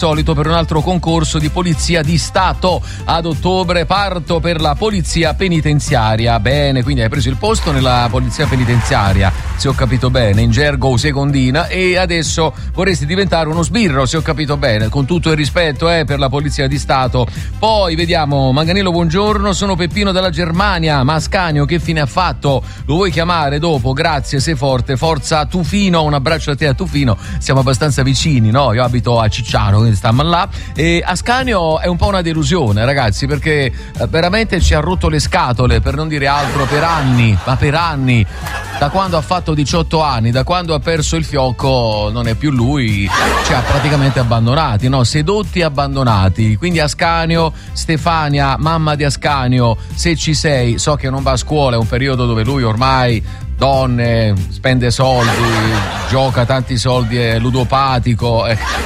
solito per un altro concorso di polizia di Stato. Ad ottobre parto per la polizia penitenziaria. Bene, quindi hai preso il posto nella polizia penitenziaria, se ho capito bene, in gergo secondina, e adesso vorresti diventare uno sbirro, se ho capito bene, con tutto il rispetto per la polizia di Stato. Poi vediamo, Manganiello buongiorno, sono Peppino dalla Germania, ma Ascanio che fine ha fatto? Lo vuoi chiamare dopo? Grazie, sei forte, forza Tufino, un abbraccio a te a Tufino, siamo abbastanza vicini, no? Io abito a Cicciano, quindi stiamo là. E Ascanio è un po' una delusione, ragazzi, perché veramente ci ha rotto le scatole, per non dire altro, per anni, ma per anni. Da quando ha fatto 18 anni, da quando ha perso il fiocco, non è più lui, ci ha praticamente abbandonati, no? Sedotti e abbandonati. Quindi Ascanio, Stefania, mamma di Ascanio, se ci sei, so che non va a scuola, è un periodo dove lui ormai donne, spende soldi, gioca tanti soldi, è ludopatico,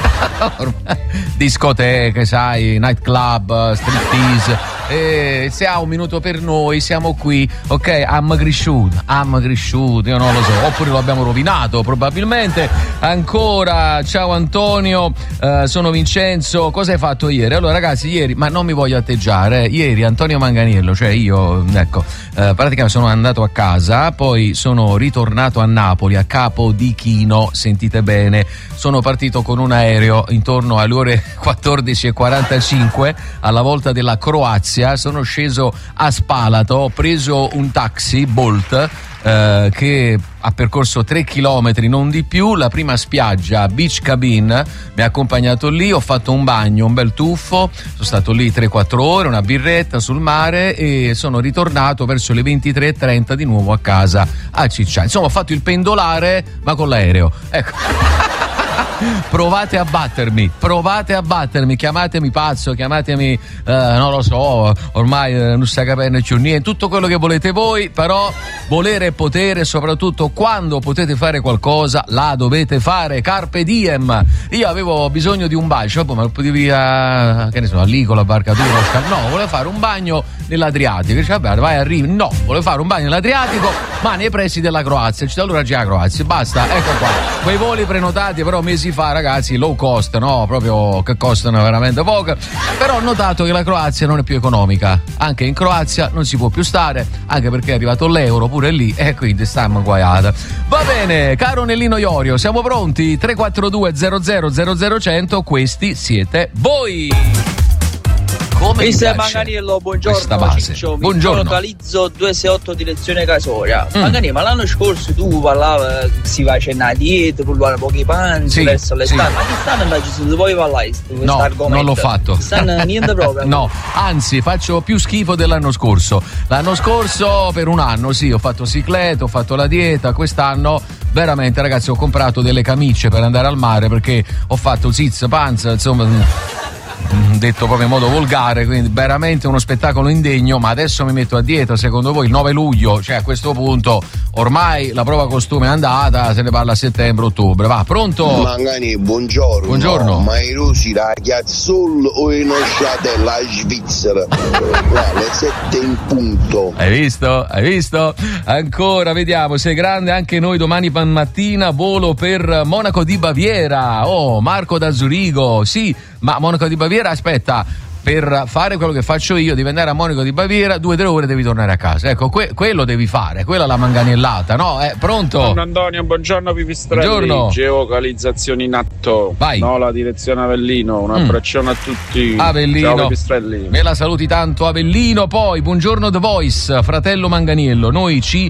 discoteche, sai, nightclub, striptease. E se ha un minuto per noi siamo qui, ok? I'm cresciuto, io non lo so, oppure lo abbiamo rovinato probabilmente. Ancora, ciao Antonio, sono Vincenzo, cosa hai fatto ieri? Allora ragazzi, ieri, ma non mi voglio atteggiare, ieri Antonio Manganiello, cioè io, ecco, praticamente sono andato a casa, poi sono ritornato a Napoli, a Capodichino, sentite bene, sono partito con un aereo intorno alle ore 14:45 alla volta della Croazia. Sono sceso a Spalato, ho preso un taxi Bolt che ha percorso 3 chilometri, non di più. La prima spiaggia, Beach Cabin, mi ha accompagnato lì, ho fatto un bagno, un bel tuffo, sono stato lì 3-4 ore, una birretta sul mare e sono ritornato verso le 23:30 di nuovo a casa a Cicciano. Insomma, ho fatto il pendolare ma con l'aereo, ecco. Provate a battermi, chiamatemi pazzo, chiamatemi non lo so, ormai non sta capendo più niente, tutto quello che volete voi, però volere è potere, soprattutto quando potete fare qualcosa la dovete fare, carpe diem. Io avevo bisogno di un bacio, ma lo potevi che ne so, lì con la barcatura, no, volevo fare un bagno nell'Adriatico, dice vabbè vai arrivi, no, volevo fare un bagno nell'Adriatico ma nei pressi della Croazia, allora già Croazia, basta, ecco qua, quei voli prenotati però mesi fa, ragazzi, low cost, no, proprio che costano veramente poco, però ho notato che la Croazia non è più economica, anche in Croazia non si può più stare, anche perché è arrivato l'euro pure lì e quindi stiamo guaiata. Va bene, caro Nellino Iorio, siamo pronti? 342 00 100, questi siete voi. Mister Manganiello, buongiorno. Ciccio, buongiorno. Mi localizzo 268 direzione Casoria. Manganiello, ma l'anno scorso tu parlavi si faceva una dieta, pullare pochi panzi verso l'estate, ma quest'anno invece se tu puoi parlare no, argomento non l'ho fatto. Quest'anno niente proprio. No, anzi faccio più schifo dell'anno scorso. L'anno scorso per un anno sì, ho fatto cicletta, ho fatto la dieta, quest'anno veramente ragazzi ho comprato delle camicie per andare al mare perché ho fatto zizza, panza, insomma detto proprio in modo volgare, quindi veramente uno spettacolo indegno, ma adesso mi metto a dieta, secondo voi il 9 luglio, cioè a questo punto ormai la prova costume è andata, se ne parla a settembre-ottobre, va, pronto? Mangani, buongiorno. Ma i russi da Chiazzol o in Osciatella Svizzera? Le 7 in punto. Hai visto? Ancora, vediamo, sei grande anche noi domani mattina, volo per Monaco di Baviera. Oh, Marco da Zurigo, sì, ma Monaco di Baviera, aspetta, per fare quello che faccio io devi andare a Monaco di Baviera, 2 o 3 ore devi tornare a casa, ecco, quello devi fare, quella è la manganiellata, no? Pronto? Buon Antonio, buongiorno Pipistrelli. Buongiorno. Geocalizzazione in atto. Vai. No, la direzione Avellino, un abbraccione a tutti. Avellino. Ciao Pipistrelli. Me la saluti tanto Avellino. Poi buongiorno The Voice, fratello Manganiello, noi ci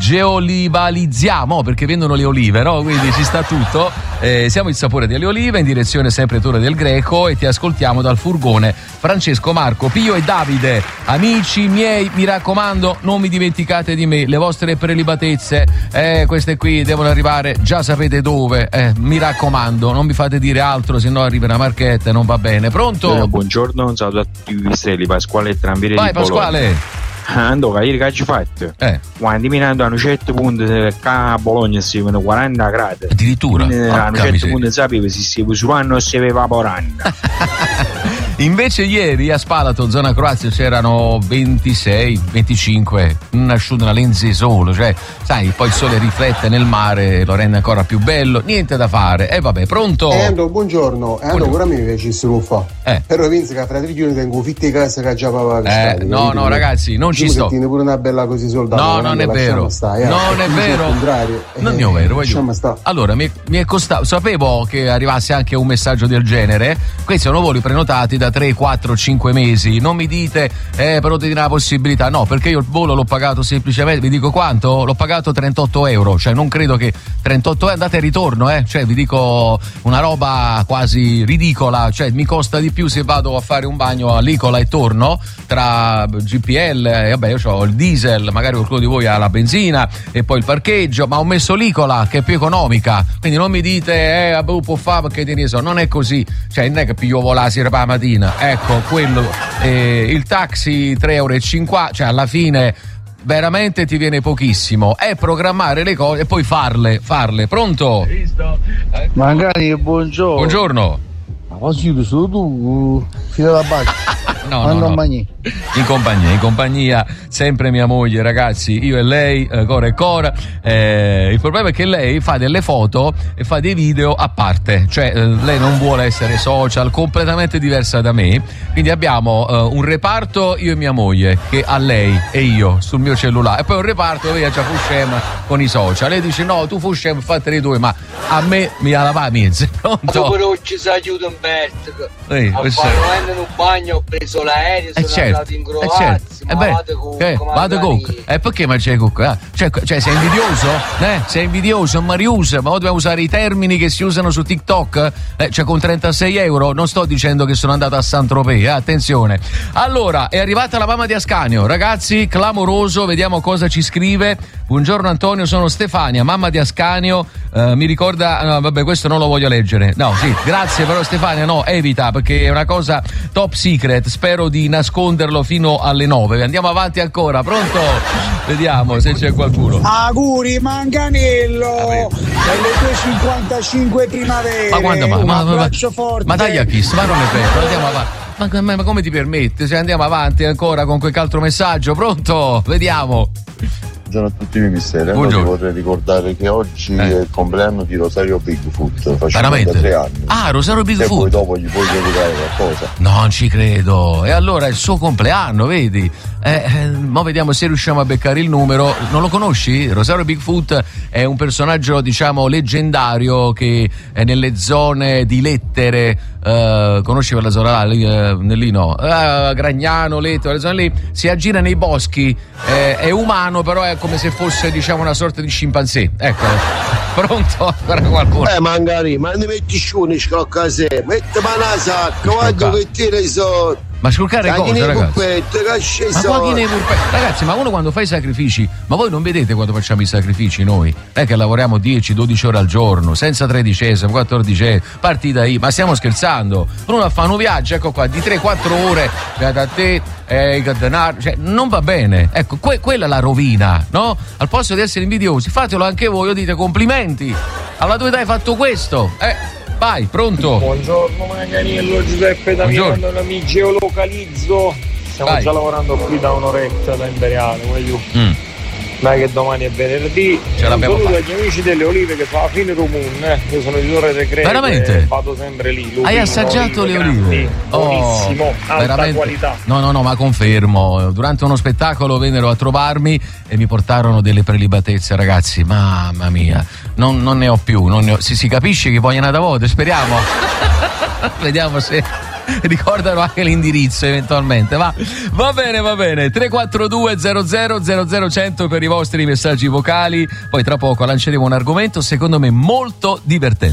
geolivalizziamo perché vendono le olive, no? Quindi ci sta tutto, siamo il sapore delle olive in direzione sempre Torre del Greco e ti ascoltiamo dal furgone Francesco, Marco, Pio e Davide. Amici miei, mi raccomando, non mi dimenticate di me, le vostre prelibatezze, queste qui devono arrivare, già sapete dove, mi raccomando, non mi fate dire altro, se no arriva una marchetta e non va bene. Pronto? Buongiorno, un saluto a tutti i Pipistrelli, Pasquale e Tranviere di Bologna. Vai Pasquale. Andò, ieri che hai fatto? Quando minando a un certo punto a Bologna si vedono 40 gradi. Addirittura? A un certo punto sapevo se si usano o si evaporando. Invece ieri a Spalato, zona Croazia, c'erano 26, 25, una lenze solo, cioè sai, poi il sole riflette nel mare, lo rende ancora più bello, niente da fare. E vabbè, pronto? Buongiorno. Ora mi piace non fa. Però penso che fra 3 giorni tengo fitte casa che già papà no ragazzi, non ci sto. Tiene pure una bella così soldata. No, non è vero. Non è vero. Non è vero, allora mi è costato, sapevo che arrivasse anche un messaggio del genere. Questi sono voli prenotati da 3, 4, 5 mesi. Non mi dite però ti dà la possibilità. No, perché io il volo l'ho pagato semplicemente, vi dico quanto? L'ho pagato 38 euro, cioè non credo che 38 euro andate e ritorno, cioè vi dico una roba quasi ridicola, cioè mi costa di più se vado a fare un bagno a Licola e torno tra GPL, vabbè io ho il diesel, magari qualcuno di voi ha la benzina e poi il parcheggio, ma ho messo Licola che è più economica, quindi non mi dite può fare perché te ne so, non è così, cioè non è che piglio volasi per la mattina, ecco quello, il taxi 3,50 euro, cioè alla fine veramente ti viene pochissimo, è programmare le cose e poi farle. Pronto? Magari buongiorno. Ma così solo tu fino alla banca. No. In compagnia sempre mia moglie, ragazzi, io e lei, Cora e Cora. Il problema è che lei fa delle foto e fa dei video a parte, cioè lei non vuole essere social, completamente diversa da me, quindi abbiamo un reparto io e mia moglie che ha lei e io sul mio cellulare, e poi un reparto dove già Fuscem con i social. Lei dice no, tu Fuscem fateli tu, ma a me mi ha lavato mezzo. Pronto? Pure oggi si aiuta Umberto a fare un bagno, ho preso l'aereo, sono andato in Croazia, vado cook. E perché mangi cook? Cioè sei invidioso? Sei invidioso, Mariusa, ma dobbiamo usare i termini che si usano su TikTok? Cioè con 36 euro non sto dicendo che sono andato a Saint-Tropez, attenzione. Allora, è arrivata la mamma di Ascanio, ragazzi, clamoroso, vediamo cosa ci scrive. Buongiorno Antonio, sono Stefania, mamma di Ascanio, mi ricorda, no, vabbè, questo non lo voglio leggere. No, sì, grazie, però Stefania, no, evita, perché è una cosa top secret, spero di nasconderlo fino alle 9. Andiamo avanti ancora, pronto? Vediamo se c'è qualcuno. Auguri Manganello, nelle 2:55 primavere. Ma quando un abbraccio forte. Ma dai a Kiss, ma non è vero, andiamo avanti. Ma come ti permette? Se andiamo avanti ancora con qualche altro messaggio, pronto? Vediamo. Buongiorno a tutti i misteri. Allora vorrei ricordare che oggi è il compleanno di Rosario Bigfoot, fa 53 anni. Ah, Rosario Bigfoot. E poi dopo gli puoi dedicare qualcosa. Non ci credo. E allora è il suo compleanno, vedi? Mo vediamo se riusciamo a beccare il numero. Non lo conosci? Rosario Bigfoot è un personaggio, diciamo, leggendario che è nelle zone di Lettere. Conosci quella zona là? Lì no. Gragnano, Lettere, quella zona lì. Si aggira nei boschi. È umano, però è come se fosse, diciamo, una sorta di scimpanzé. Ecco. Pronto? Ancora qualcuno? Magari, ma ne metti sciuni, scocca se. Metti una sacca, guarda che tira i soldi. Ma sculcare cosa, ragazzi? Ragazzi, ma uno quando fa i sacrifici, ma voi non vedete quando facciamo i sacrifici noi? È che lavoriamo 10-12 ore al giorno, senza 13esimo, 14esimo, partita I, ma stiamo scherzando? Uno fa un viaggio, ecco qua, di 3-4 ore, da te, cioè, non va bene. Ecco, quella è la rovina, no? Al posto di essere invidiosi, fatelo anche voi, dite complimenti. Alla tua età hai fatto questo, Vai, pronto? Buongiorno Manganiello, Giuseppe da Milano, mi geolocalizzo. Stiamo già lavorando qui da un'oretta da Imperiale, dai che domani è venerdì. Ce l'abbiamo fatta. Agli amici delle olive che fa la fine Rumun, io sono di Torre de Greve. Veramente? Vado sempre lì. Lupino, hai assaggiato le olive? Buonissimo, alta veramente? Qualità. No, ma confermo. Durante uno spettacolo vennero a trovarmi e mi portarono delle prelibatezze, ragazzi. Mamma mia, non ne ho più. Si capisce che vogliono da volte, speriamo. Vediamo se ricordano anche l'indirizzo eventualmente. Va bene 342 00 100 per i vostri messaggi vocali. Poi tra poco lanceremo un argomento secondo me molto divertente.